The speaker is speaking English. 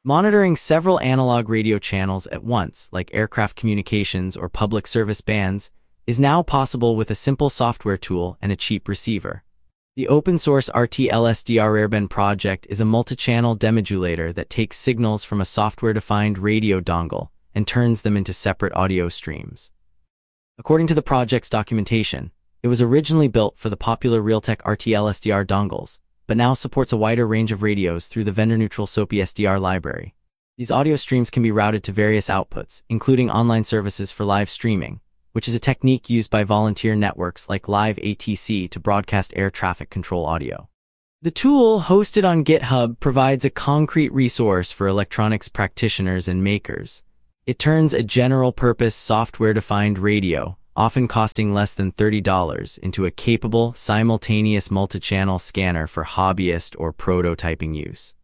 Monitoring several analog radio channels at once, like aircraft communications or public service bands, is now possible with a simple software tool and a cheap receiver. The open-source RTLSDR Airband project is a multi-channel demodulator that takes signals from a software-defined radio dongle and turns them into separate audio streams. According to the project's documentation, it was originally built for the popular Realtek RTLSDR dongles, but now supports a wider range of radios through the vendor-neutral SOPI SDR library. These audio streams can be routed to various outputs, including online services for live streaming, which is a technique used by volunteer networks like Live ATC to broadcast air traffic control audio. The tool, hosted on GitHub, provides a concrete resource for electronics practitioners and makers. It turns a general-purpose software-defined radio, often costing less than $30, into a capable, simultaneous multi-channel scanner for hobbyist or prototyping use.